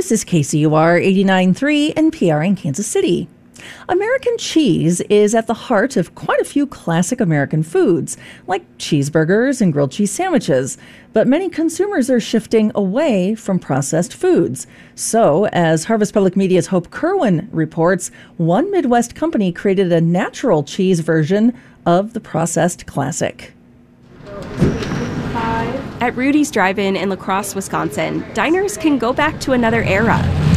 This is KCUR 89.3 NPR in Kansas City. American cheese is at the heart of quite a few classic American foods, like cheeseburgers and grilled cheese sandwiches. But many consumers are shifting away from processed foods. So, as Harvest Public Media's Hope Kerwin reports, one Midwest company created a natural cheese version of the processed classic. At Rudy's Drive-In in La Crosse, Wisconsin, diners can go back to another era.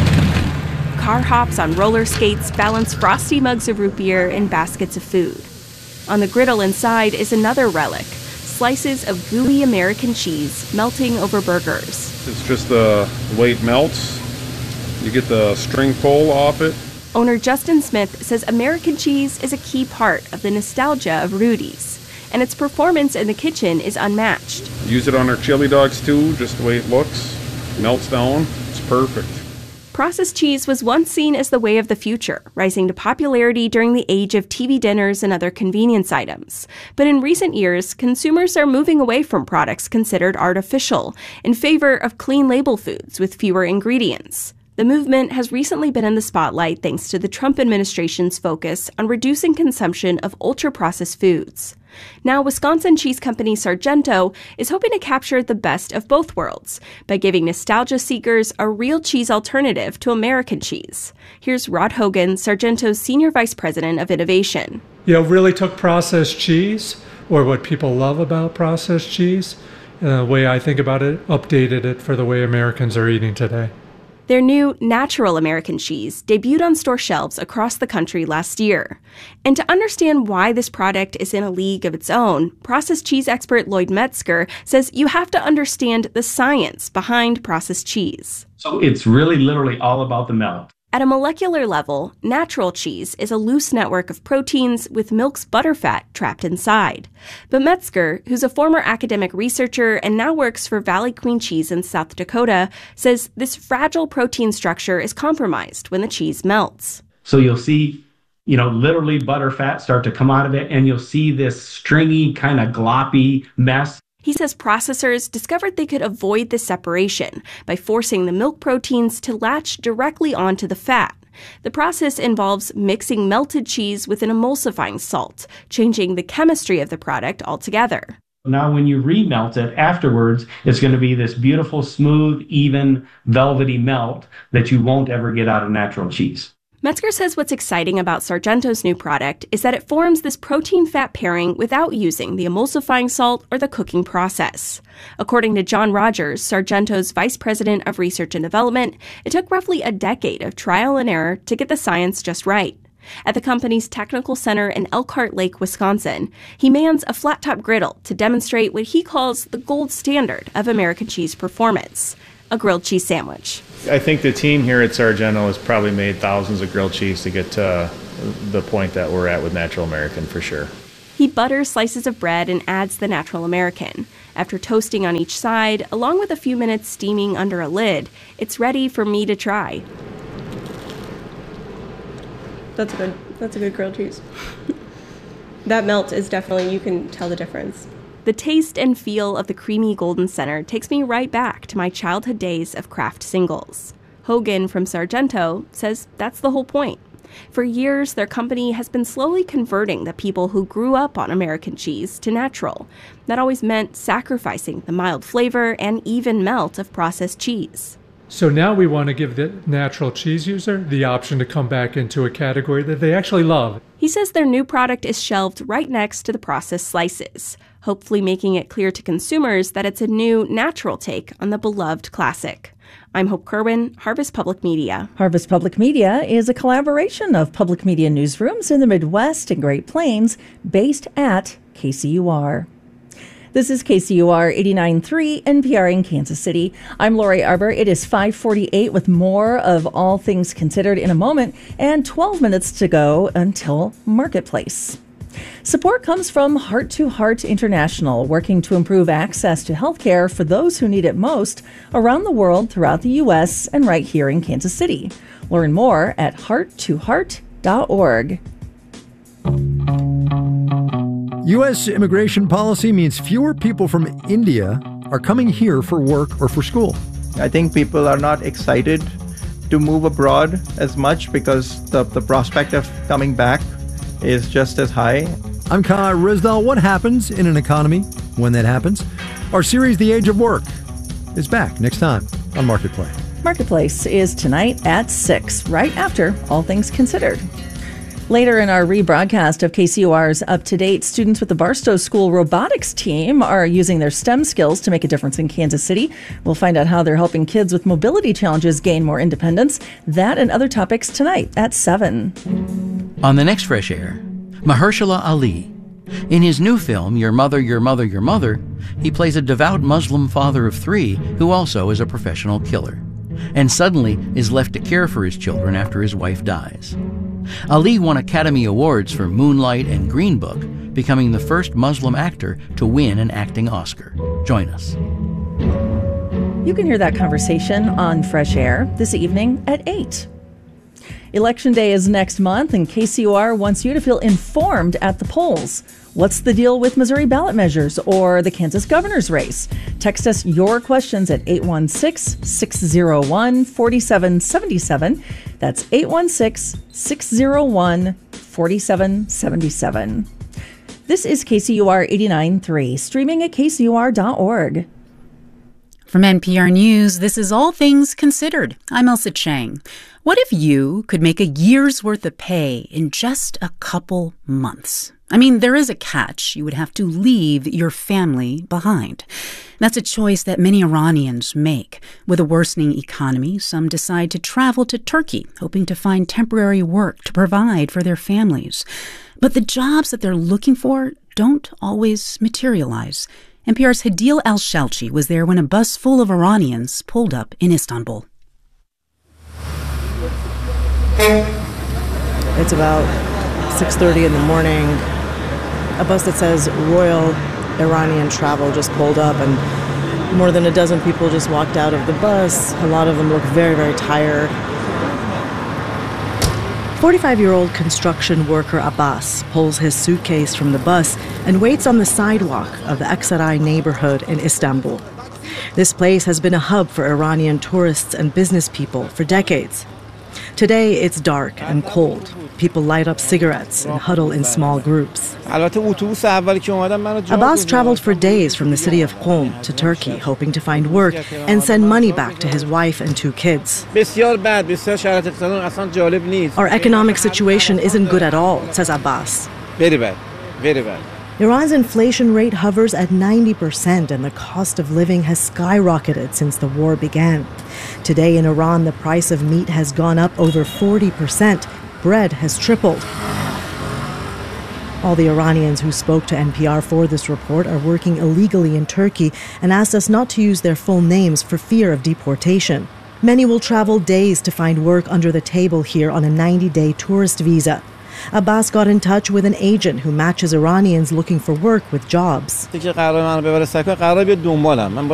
Car hops on roller skates balance frosty mugs of root beer and baskets of food. On the griddle inside is another relic, slices of gooey American cheese melting over burgers. It's just the way it melts. You get the string pull off it. Owner Justin Smith says American cheese is a key part of the nostalgia of Rudy's, and its performance in the kitchen is unmatched. Use it on our chili dogs too, just the way it looks. Melts down. It's perfect. Processed cheese was once seen as the way of the future, rising to popularity during the age of TV dinners and other convenience items. But in recent years, consumers are moving away from products considered artificial in favor of clean label foods with fewer ingredients. The movement has recently been in the spotlight thanks to the Trump administration's focus on reducing consumption of ultra-processed foods. Now, Wisconsin cheese company Sargento is hoping to capture the best of both worlds by giving nostalgia seekers a real cheese alternative to American cheese. Here's Rod Hogan, Sargento's Senior Vice President of Innovation. Really took processed cheese, or what people love about processed cheese, the way I think about it, updated it for the way Americans are eating today. Their new natural American cheese debuted on store shelves across the country last year. And to understand why this product is in a league of its own, processed cheese expert Lloyd Metzger says you have to understand the science behind processed cheese. So it's really literally all about the melt. At a molecular level, natural cheese is a loose network of proteins with milk's butterfat trapped inside. But Metzger, who's a former academic researcher and now works for Valley Queen Cheese in South Dakota, says this fragile protein structure is compromised when the cheese melts. So you'll see, literally butterfat start to come out of it, and you'll see this stringy, kind of gloppy mess. He says processors discovered they could avoid this separation by forcing the milk proteins to latch directly onto the fat. The process involves mixing melted cheese with an emulsifying salt, changing the chemistry of the product altogether. Now when you remelt it afterwards, it's going to be this beautiful, smooth, even, velvety melt that you won't ever get out of natural cheese. Metzger says what's exciting about Sargento's new product is that it forms this protein-fat pairing without using the emulsifying salt or the cooking process. According to John Rogers, Sargento's Vice President of Research and Development, it took roughly a decade of trial and error to get the science just right. At the company's technical center in Elkhart Lake, Wisconsin, he mans a flat-top griddle to demonstrate what he calls the gold standard of American cheese performance, a grilled cheese sandwich. I think the team here at Sargento has probably made thousands of grilled cheese to get to the point that we're at with Natural American for sure. He butters slices of bread and adds the Natural American. After toasting on each side, along with a few minutes steaming under a lid, it's ready for me to try. That's a good grilled cheese. That melt is definitely, you can tell the difference. The taste and feel of the creamy golden center takes me right back to my childhood days of Kraft singles. Hogan from Sargento says that's the whole point. For years, their company has been slowly converting the people who grew up on American cheese to natural. That always meant sacrificing the mild flavor and even melt of processed cheese. So now we want to give the natural cheese user the option to come back into a category that they actually love. He says their new product is shelved right next to the processed slices, hopefully making it clear to consumers that it's a new, natural take on the beloved classic. I'm Hope Kerwin, Harvest Public Media. Harvest Public Media is a collaboration of public media newsrooms in the Midwest and Great Plains, based at KCUR. This is KCUR 89.3 NPR in Kansas City. I'm Lori Arbor. It is 5:48 with more of All Things Considered in a moment and 12 minutes to go until Marketplace. Support comes from Heart to Heart International, working to improve access to health care for those who need it most around the world, throughout the U.S., and right here in Kansas City. Learn more at hearttoheart.org. U.S. immigration policy means fewer people from India are coming here for work or for school. I think people are not excited to move abroad as much because the prospect of coming back is just as high. I'm Kai Rizdal. What happens in an economy when that happens? Our series, The Age of Work, is back next time on Marketplace. Marketplace is tonight at 6, right after All Things Considered. Later in our rebroadcast of KCUR's Up to Date, students with the Barstow School robotics team are using their STEM skills to make a difference in Kansas City. We'll find out how they're helping kids with mobility challenges gain more independence. That and other topics tonight at 7. On the next Fresh Air, Mahershala Ali. In his new film, Your Mother, Your Mother, Your Mother, he plays a devout Muslim father of 3 who also is a professional killer, and suddenly is left to care for his children after his wife dies. Ali won Academy Awards for Moonlight and Green Book, becoming the first Muslim actor to win an acting Oscar. Join us. You can hear that conversation on Fresh Air this evening at 8. Election Day is next month, and KCUR wants you to feel informed at the polls. What's the deal with Missouri ballot measures or the Kansas governor's race? Text us your questions at 816-601-4777. That's 816-601-4777. This is KCUR 89.3, streaming at kcur.org. From NPR News, this is All Things Considered. I'm Elsa Chang. What if you could make a year's worth of pay in just a couple months? I mean, there is a catch. You would have to leave your family behind. That's a choice that many Iranians make. With a worsening economy, some decide to travel to Turkey, hoping to find temporary work to provide for their families. But the jobs that they're looking for don't always materialize. NPR's Hadil Al-Shalchi was there when a bus full of Iranians pulled up in Istanbul. It's about 6:30 in the morning. A bus that says Royal Iranian Travel just pulled up, and more than a dozen people just walked out of the bus. A lot of them look very, very tired. 45-year-old construction worker Abbas pulls his suitcase from the bus and waits on the sidewalk of the Aksaray neighborhood in Istanbul. This place has been a hub for Iranian tourists and business people for decades. Today, it's dark and cold. People light up cigarettes and huddle in small groups. Abbas traveled for days from the city of Qom to Turkey, hoping to find work and send money back to his wife and 2 kids. Our economic situation isn't good at all, says Abbas. Very bad. Very bad. Iran's inflation rate hovers at 90%, and the cost of living has skyrocketed since the war began. Today in Iran, the price of meat has gone up over 40%. Bread has tripled. All the Iranians who spoke to NPR for this report are working illegally in Turkey and asked us not to use their full names for fear of deportation. Many will travel days to find work under the table here on a 90-day tourist visa. Abbas got in touch with an agent who matches Iranians looking for work with jobs.